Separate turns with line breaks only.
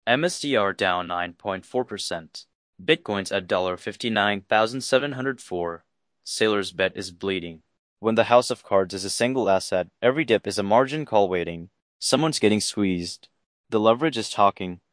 MSTR down 9.4%. Bitcoin's at $59,704. Sailor's bet is bleeding. When the house of cards is a single asset, every dip is a margin call waiting. Someone's getting squeezed. The leverage is talking.